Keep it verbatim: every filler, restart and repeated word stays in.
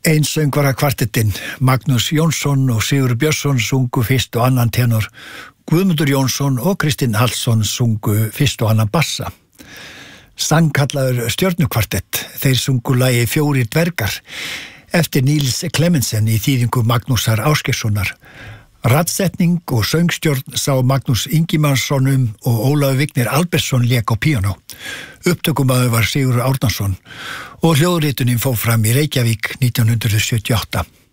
Einsöngvara kvartettinn Magnús Jónsson og Sigurður Björnsson sungu fyrst og annan tenor, Guðmundur Jónsson og Kristinn Hallsson sungu fyrst og annan bassa. Sangkallaður stjörnukvartett, þeir sungu lagi Fjórir dvergar eftir Níels Clemensen í þýðingu Magnúsar Ásgeirssonar. Raddsetning og söngstjórn sá Magnús Ingimarsson um og Ólafur Vignir Albertsson lék á píanó. Upptökumaður var Sigurður Árnason og hljóðritunin fór fram í Reykjavík nítján hundrað sjötíu og átta.